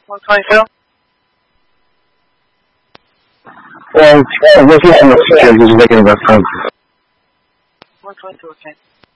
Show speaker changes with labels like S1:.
S1: 122?
S2: Well, looking at the just making a reference.
S1: 122, okay.